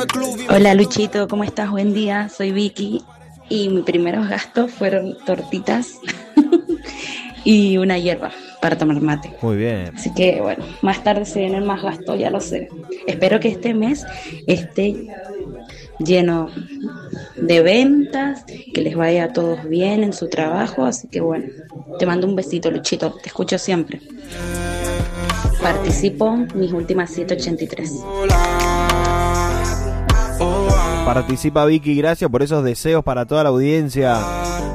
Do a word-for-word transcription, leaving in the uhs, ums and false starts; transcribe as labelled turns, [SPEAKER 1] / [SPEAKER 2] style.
[SPEAKER 1] Hola Luchito, ¿cómo estás? Buen día, soy Vicky y mis primeros gastos fueron tortitas y una hierba para tomar mate.
[SPEAKER 2] Muy bien.
[SPEAKER 1] Así que bueno, más tarde se vienen más gastos, ya lo sé. Espero que este mes esté lleno de ventas, que les vaya a todos bien en su trabajo, así que bueno, te mando un besito Luchito, te escucho siempre. Participo mis últimas ciento ochenta y tres.
[SPEAKER 2] Participa Vicky, gracias por esos deseos para toda la audiencia.